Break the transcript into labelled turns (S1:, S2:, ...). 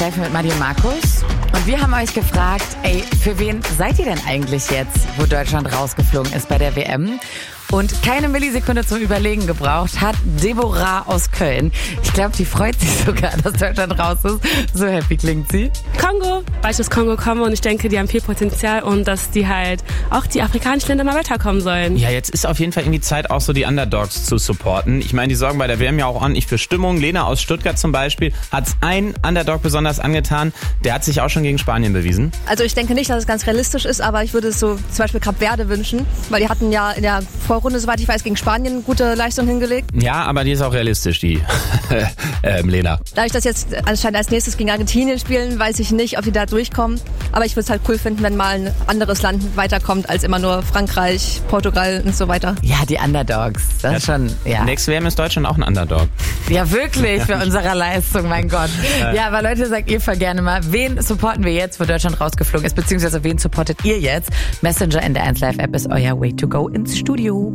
S1: 1 mit Mario Markus. Und wir haben euch gefragt, für wen seid ihr denn eigentlich jetzt, wo Deutschland rausgeflogen ist bei der WM? Und keine Millisekunde zum Überlegen gebraucht hat Deborah aus Köln. Ich glaube, die freut sich sogar, dass Deutschland raus ist. So happy klingt sie.
S2: Kongo, weil ich aus Kongo komme und ich denke, die haben viel Potenzial und dass die halt auch die afrikanischen Länder mal weiterkommen sollen.
S3: Ja, jetzt ist auf jeden Fall irgendwie Zeit, auch so die Underdogs zu supporten. Ich meine, die sorgen bei der WM ja auch ordentlich für Stimmung. Lena aus Stuttgart zum Beispiel hat es einen Underdog besonders angetan. Der hat sich auch schon gegen Spanien bewiesen.
S4: Also ich denke nicht, dass es ganz realistisch ist, aber ich würde es so zum Beispiel Kap Verde wünschen, weil die hatten ja in der Vorrunde, soweit ich weiß, gegen Spanien gute Leistung hingelegt.
S3: Ja, aber die ist auch realistisch, die Lena.
S4: Dadurch, dass jetzt anscheinend als nächstes gegen Argentinien spielen, weiß ich nicht, ob die da durchkommen. Aber ich würde es halt cool finden, wenn mal ein anderes Land weiterkommt, als immer nur Frankreich, Portugal und so weiter.
S1: Ja, die Underdogs. Das ist schon, ja.
S3: Nächste WM ist Deutschland auch ein Underdog.
S1: Ja, wirklich, für unsere Leistung, mein Gott. Ja, aber Leute, sagt ihr voll gerne mal, wen supporten wir jetzt, wo Deutschland rausgeflogen ist, beziehungsweise wen supportet ihr jetzt? Messenger in der 1Live App ist euer Way to go ins Studio.